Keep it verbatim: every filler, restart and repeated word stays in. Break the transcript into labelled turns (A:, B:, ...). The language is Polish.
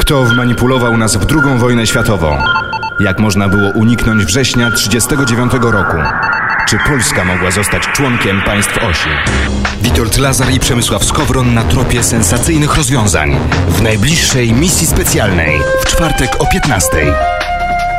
A: Kto wmanipulował nas w drugą wojnę światową? Jak można było uniknąć września trzydziestego dziewiątego roku? Czy Polska mogła zostać członkiem państw osi? Witold Lazar i Przemysław Skowron na tropie sensacyjnych rozwiązań w najbliższej misji specjalnej w czwartek o piętnastej.